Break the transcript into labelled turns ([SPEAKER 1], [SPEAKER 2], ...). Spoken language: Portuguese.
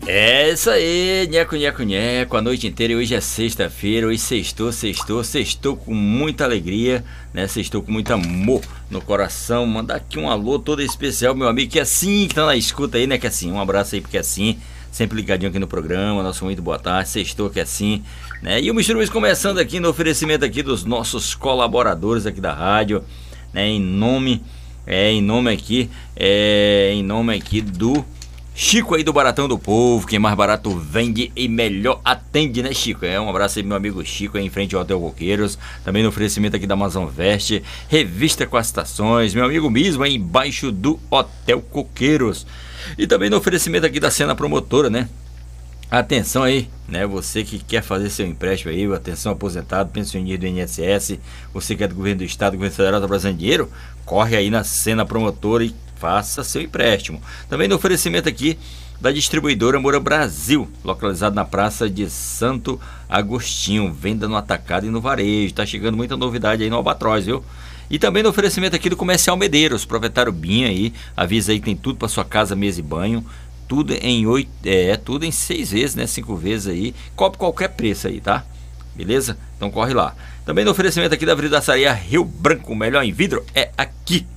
[SPEAKER 1] É isso aí, nheco, nheco, nheco, a noite inteira. E hoje é sexta-feira, hoje sextou com muita alegria, né? Sextou com muito amor no coração. Mandar aqui um alô todo especial, meu amigo que tá na escuta aí, né, que um abraço aí porque sempre ligadinho aqui no programa, nosso muito boa tarde, sextou que né? E o Mistura Luiz começando aqui no oferecimento aqui dos nossos colaboradores aqui da rádio, né? Em nome aqui do Chico aí do Baratão do Povo, quem mais barato vende e melhor atende, né, Chico? Um abraço aí pro meu amigo Chico aí em frente ao Hotel Coqueiros, também no oferecimento aqui da Amazon Veste, revista com as estações, meu amigo mesmo aí embaixo do Hotel Coqueiros. E também no oferecimento aqui da Sena Promotora, né? Atenção aí, né? Você que quer fazer seu empréstimo aí, atenção aposentado, pensioneiro do INSS, você que é do governo do estado, do governo federal, tá precisando de dinheiro, corre aí na Sena Promotora e faça seu empréstimo. Também no oferecimento aqui da distribuidora Moura Brasil, localizado na Praça de Santo Agostinho, venda no atacado e no varejo. Tá chegando muita novidade aí no Albatroz, viu? E também no oferecimento aqui do Comercial Medeiros, proprietário Binha aí, avisa aí que tem tudo para sua casa, mesa e banho. Tudo em 6 vezes, né? 5 vezes aí. Cobre qualquer preço aí, tá? Beleza? Então corre lá. Também no oferecimento aqui da Vidraçaria Rio Branco, o melhor em vidro é aqui.